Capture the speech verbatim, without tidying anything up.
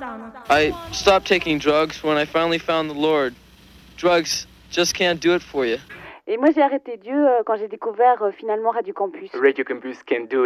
I stopped taking drugs when I finally found the Lord. Drugs just can't do it for you. Et moi, j'ai arrêté Dieu euh, quand j'ai découvert euh, finalement Radio Campus. Radio Campus can do